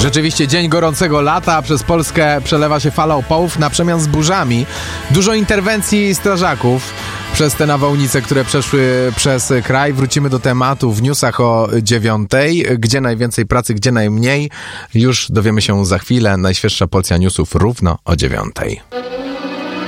Rzeczywiście dzień gorącego lata, przez Polskę przelewa się fala upałów na przemian z burzami. Dużo interwencji strażaków przez te nawałnice, które przeszły przez kraj. Wrócimy do tematu w newsach o 9:00. Gdzie najwięcej pracy, gdzie najmniej? Już dowiemy się za chwilę. Najświeższa porcja newsów równo o 9:00.